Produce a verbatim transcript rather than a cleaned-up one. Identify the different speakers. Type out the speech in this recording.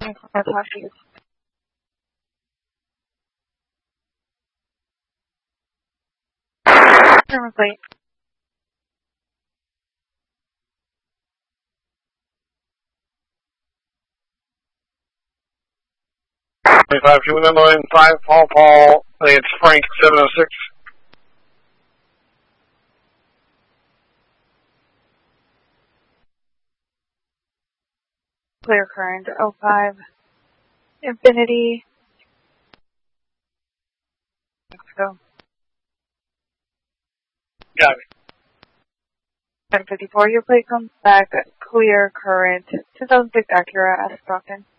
Speaker 1: I'll talk to you. Terminal plate.
Speaker 2: twenty-five two one nine five Paul Paul. It's Frank seven oh six.
Speaker 1: Clear current oh five. Infinity. Let's go.
Speaker 2: Got it.
Speaker 1: ten fifty-four, your plate comes back clear current two thousand six Acura at Stockton.